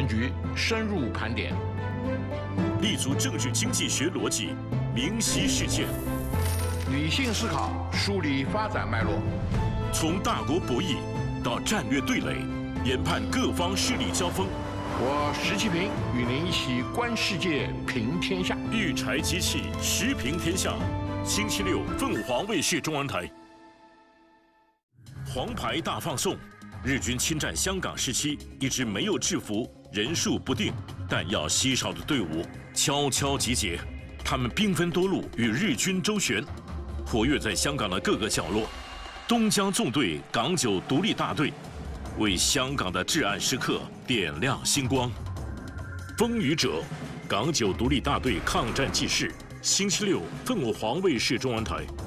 政局深入盘点， 立足政治经济学逻辑，明晰事件， 理性思考，梳理发展脉络， 从大国博弈到战略对垒，研判各方势力交锋。 我石其平与您一起观世界、评天下。 御柴机器时评天下，星期六凤凰卫视中文台。黄牌大放送，日军侵占香港时期，一支没有制服、人数不定、弹药稀少的队伍悄悄集结，他们兵分多路与日军周旋，活跃在香港的各个角落。东江纵队港九独立大队为香港的至暗时刻点亮星光。风雨者，港九独立大队抗战纪事，星期六凤凰卫视中文台。